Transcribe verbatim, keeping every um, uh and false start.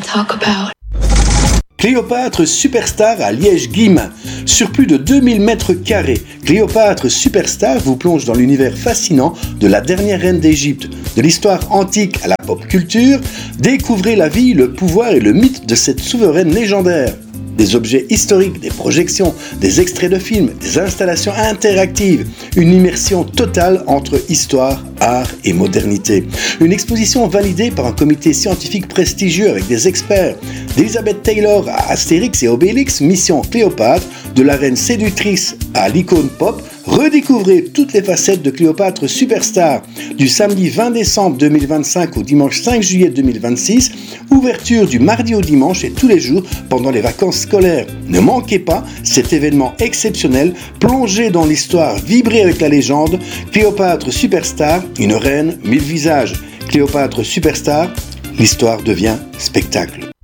talk about. Cléopâtre Superstar à Liège-Guillemins. Sur plus de deux mille mètres carrés, Cléopâtre Superstar vous plonge dans l'univers fascinant de la dernière reine d'Égypte. De l'histoire antique à la pop culture, découvrez la vie, le pouvoir et le mythe de cette souveraine légendaire. Des objets historiques, des projections, des extraits de films, des installations interactives, une immersion totale entre histoire, art et modernité. Une exposition validée par un comité scientifique prestigieux avec des experts. D'Elizabeth Taylor à Astérix et Obélix, Mission Cléopâtre, de la reine séductrice à l'icône pop, redécouvrez toutes les facettes de Cléopâtre Superstar du samedi vingt décembre deux mille vingt-cinq au dimanche cinq juillet deux mille vingt-six, ouverture du mardi au dimanche et tous les jours pendant les vacances scolaires. Ne manquez pas cet événement exceptionnel, plongez dans l'histoire, vibrez avec la légende. Cléopâtre Superstar, une reine, mille visages. Cléopâtre Superstar, l'histoire devient spectacle.